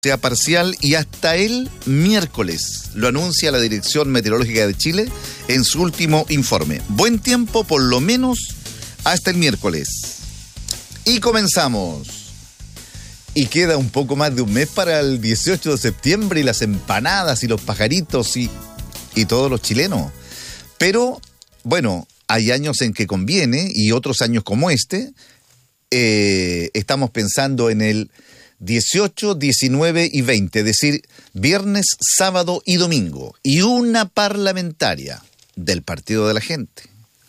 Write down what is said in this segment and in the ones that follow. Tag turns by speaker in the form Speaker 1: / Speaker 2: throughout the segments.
Speaker 1: sea parcial y hasta el miércoles, lo anuncia la Dirección Meteorológica de Chile en su último informe. Buen tiempo por lo menos hasta el miércoles. Y comenzamos. Y queda un poco más de un mes para el 18 de septiembre y las empanadas y los pajaritos y todos los chilenos. Pero, bueno, hay años en que conviene y otros años como este, estamos pensando en el 18, 19 y 20, es decir, viernes, sábado y domingo. Y una parlamentaria del Partido de la Gente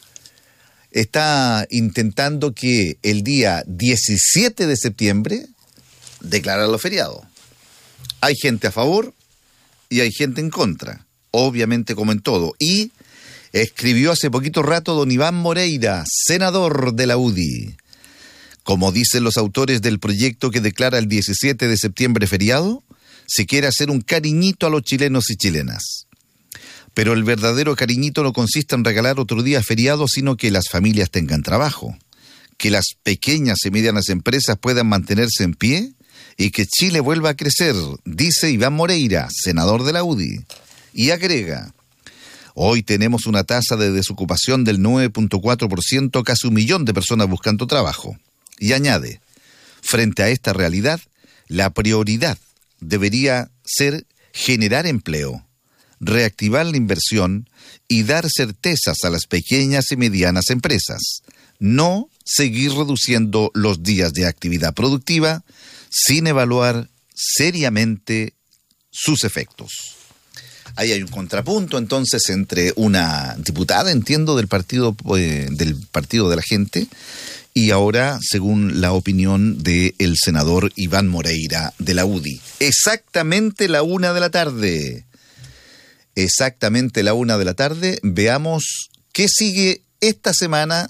Speaker 1: está intentando que el día 17 de septiembre declararlo feriado. Hay gente a favor y hay gente en contra, obviamente como en todo. Y escribió hace poquito rato don Iván Moreira, senador de la UDI. Como dicen los autores del proyecto que declara el 17 de septiembre feriado, se quiere hacer un cariñito a los chilenos y chilenas. Pero el verdadero cariñito no consiste en regalar otro día feriado, sino que las familias tengan trabajo, que las pequeñas y medianas empresas puedan mantenerse en pie y que Chile vuelva a crecer, dice Iván Moreira, senador de la UDI. Y agrega: hoy tenemos una tasa de desocupación del 9.4%, casi 1 millón de personas buscando trabajo. Y añade, frente a esta realidad, la prioridad debería ser generar empleo, reactivar la inversión y dar certezas a las pequeñas y medianas empresas, no seguir reduciendo los días de actividad productiva sin evaluar seriamente sus efectos. Ahí hay un contrapunto entonces entre una diputada, entiendo, del Partido de la Gente, y ahora, según la opinión del senador Iván Moreira de la UDI. Exactamente la 1 de la tarde. Exactamente la 1 de la tarde. Veamos qué sigue esta semana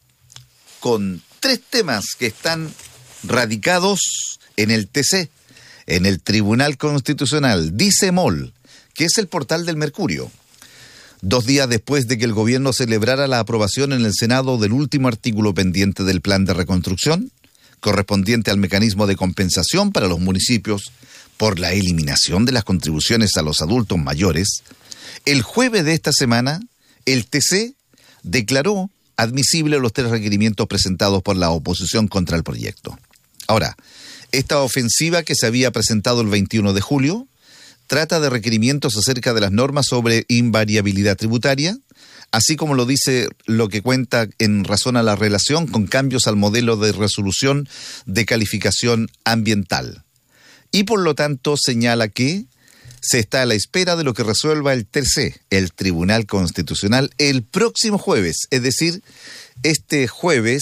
Speaker 1: con 3 temas que están radicados en el TC, en el Tribunal Constitucional. Dice MOL, que es el portal del Mercurio. 2 días después de que el gobierno celebrara la aprobación en el Senado del último artículo pendiente del plan de reconstrucción, correspondiente al mecanismo de compensación para los municipios por la eliminación de las contribuciones a los adultos mayores, el jueves de esta semana, el TC declaró admisibles los 3 requerimientos presentados por la oposición contra el proyecto. Ahora, esta ofensiva que se había presentado el 21 de julio, trata de requerimientos acerca de las normas sobre invariabilidad tributaria, así como lo dice lo que cuenta en razón a la relación con cambios al modelo de resolución de calificación ambiental. Y por lo tanto señala que se está a la espera de lo que resuelva el TC, el Tribunal Constitucional, el próximo jueves, es decir, este jueves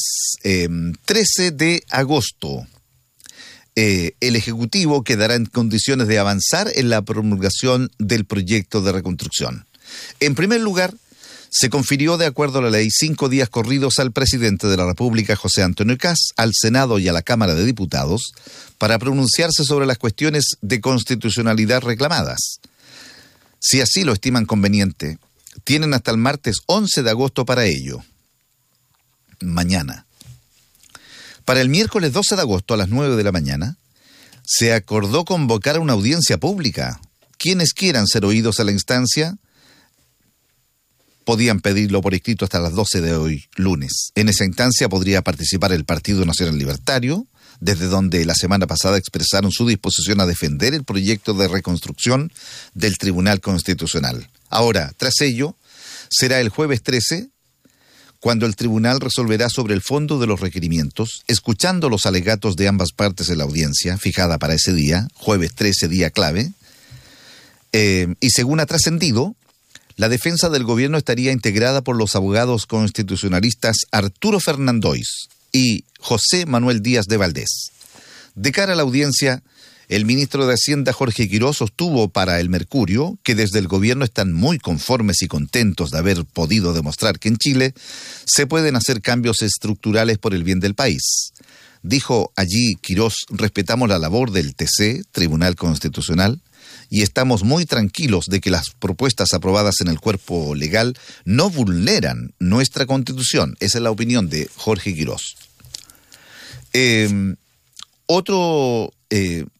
Speaker 1: 13 de agosto. El Ejecutivo quedará en condiciones de avanzar en la promulgación del proyecto de reconstrucción. En primer lugar, se confirió, de acuerdo a la ley, 5 días corridos al presidente de la República, José Antonio Kast, al Senado y a la Cámara de Diputados, para pronunciarse sobre las cuestiones de constitucionalidad reclamadas. Si así lo estiman conveniente, tienen hasta el martes 11 de agosto para ello. Mañana. Para el miércoles 12 de agosto a las 9 de la mañana, se acordó convocar una audiencia pública. Quienes quieran ser oídos a la instancia podían pedirlo por escrito hasta las 12 de hoy, lunes. En esa instancia podría participar el Partido Nacional Libertario, desde donde la semana pasada expresaron su disposición a defender el proyecto de reconstrucción del Tribunal Constitucional. Ahora, tras ello, será el jueves 13, cuando el tribunal resolverá sobre el fondo de los requerimientos, escuchando los alegatos de ambas partes en la audiencia, fijada para ese día, jueves 13, día clave, y según ha trascendido, la defensa del gobierno estaría integrada por los abogados constitucionalistas Arturo Fernandois y José Manuel Díaz de Valdés. De cara a la audiencia, el ministro de Hacienda, Jorge Quirós, sostuvo para el Mercurio que desde el gobierno están muy conformes y contentos de haber podido demostrar que en Chile se pueden hacer cambios estructurales por el bien del país. Dijo allí Quirós: respetamos la labor del TC, Tribunal Constitucional, y estamos muy tranquilos de que las propuestas aprobadas en el cuerpo legal no vulneran nuestra Constitución. Esa es la opinión de Jorge Quirós. Otro